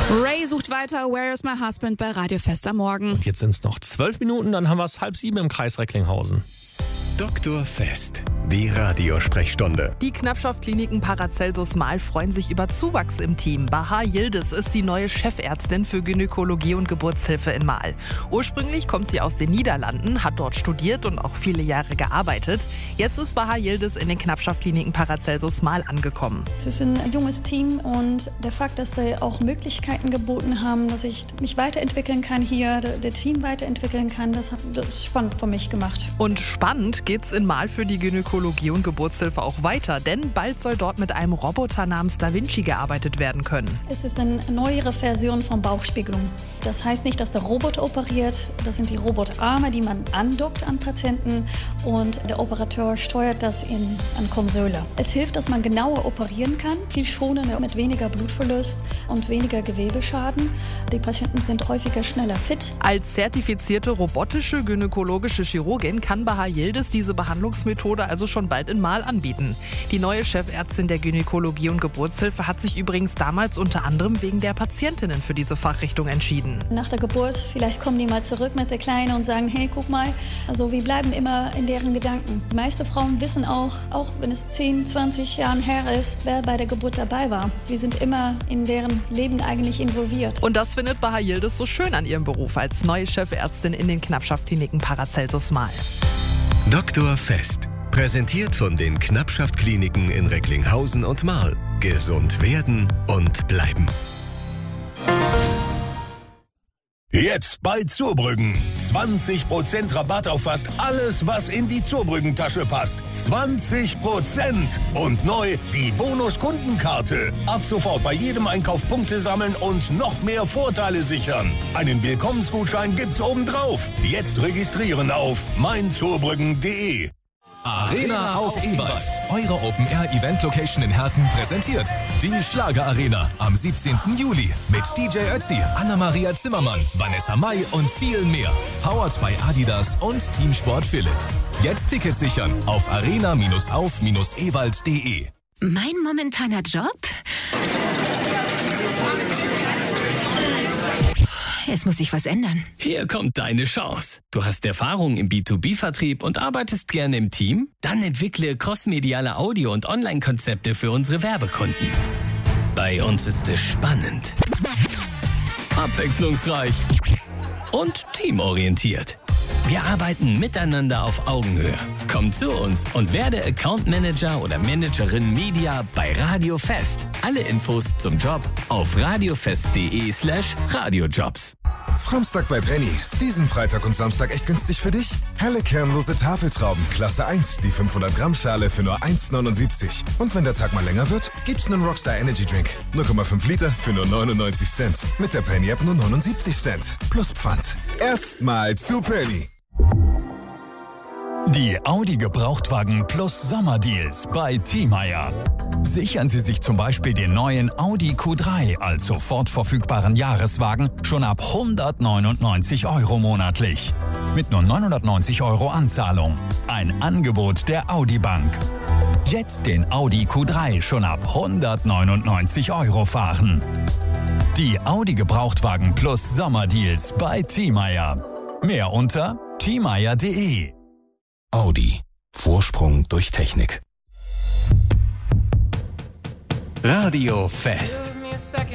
Ray sucht weiter Where is my husband bei Radio Fest am Morgen. Und jetzt sind es noch 12 Minuten, dann haben wir es 6:30 im Kreis Recklinghausen. Dr. Fest, die Radiosprechstunde. Die Knappschaft-Kliniken Paracelsus Mal freuen sich über Zuwachs im Team. Bahar Yildiz ist die neue Chefärztin für Gynäkologie und Geburtshilfe in Mal. Ursprünglich kommt sie aus den Niederlanden, hat dort studiert und auch viele Jahre gearbeitet. Jetzt ist Bahar Yildiz in den Knappschaft-Kliniken Paracelsus Mal angekommen. Es ist ein junges Team und der Fakt, dass sie auch Möglichkeiten geboten haben, dass ich mich weiterentwickeln kann hier, der Team weiterentwickeln kann, das ist spannend für mich gemacht. Und spannend geht's in Mal für die Gynäkologie und Geburtshilfe auch weiter, denn bald soll dort mit einem Roboter namens Da Vinci gearbeitet werden können. Es ist eine neuere Version von Bauchspiegelung. Das heißt nicht, dass der Roboter operiert, das sind die Robotarme, die man andockt an Patienten und der Operateur steuert das an Konsole. Es hilft, dass man genauer operieren kann, viel schonender mit weniger Blutverlust und weniger Gewebeschaden. Die Patienten sind häufiger schneller fit. Als zertifizierte robotische gynäkologische Chirurgin kann Bahar Yildiz diese Behandlungsmethode also schon bald in Mal anbieten. Die neue Chefärztin der Gynäkologie und Geburtshilfe hat sich übrigens damals unter anderem wegen der Patientinnen für diese Fachrichtung entschieden. Nach der Geburt, vielleicht kommen die mal zurück mit der Kleinen und sagen, hey, guck mal, also wir bleiben immer in deren Gedanken. Die meisten Frauen wissen auch wenn es 10, 20 Jahren her ist, wer bei der Geburt dabei war. Wir sind immer in deren Leben eigentlich involviert. Und das findet Bahar Yildiz so schön an ihrem Beruf als neue Chefärztin in den Knappschaft-Kliniken Paracelsus Mal. Dr. Fest, präsentiert von den Knappschaft-Kliniken in Recklinghausen und Marl. Gesund werden und bleiben. Jetzt bei Zurbrüggen. 20% Rabatt auf fast alles, was in die Zurbrüggen-Tasche passt. 20%! Und neu die Bonus-Kundenkarte. Ab sofort bei jedem Einkauf Punkte sammeln und noch mehr Vorteile sichern. Einen Willkommensgutschein gibt's obendrauf. Jetzt registrieren auf meinzurbrüggen.de. Arena auf Ewald. Eure Open-Air-Event-Location in Herten präsentiert die Schlager-Arena am 17. Juli mit DJ Ötzi, Anna-Maria Zimmermann, Vanessa Mai und viel mehr. Powered by Adidas und Teamsport Philipp. Jetzt Tickets sichern auf arena-auf-ewald.de. Mein momentaner Job? Es muss sich was ändern. Hier kommt deine Chance. Du hast Erfahrung im B2B-Vertrieb und arbeitest gerne im Team? Dann entwickle crossmediale Audio- und Online-Konzepte für unsere Werbekunden. Bei uns ist es spannend, abwechslungsreich und teamorientiert. Wir arbeiten miteinander auf Augenhöhe. Komm zu uns und werde Account Manager oder Managerin Media bei Radio Fest. Alle Infos zum Job auf radiofest.de/radiojobs. Framstag bei Penny. Diesen Freitag und Samstag echt günstig für dich? Helle kernlose Tafeltrauben, Klasse 1, die 500 Gramm Schale für nur 1,79. Und wenn der Tag mal länger wird, gibt's einen Rockstar Energy Drink. 0,5 Liter für nur 99 Cent. Mit der Penny App nur 79 Cent. Plus Pfand. Erstmal zu Penny. Die Audi Gebrauchtwagen Plus Sommerdeals bei Thiemeyer. Sichern Sie sich zum Beispiel den neuen Audi Q3 als sofort verfügbaren Jahreswagen schon ab 199 € monatlich. Mit nur 990 € Anzahlung. Ein Angebot der Audi Bank. Jetzt den Audi Q3 schon ab 199 € fahren. Die Audi Gebrauchtwagen Plus Sommerdeals bei Thiemeyer. Mehr unter thiemeyer.de. Audi. Vorsprung durch Technik. Radio Fest.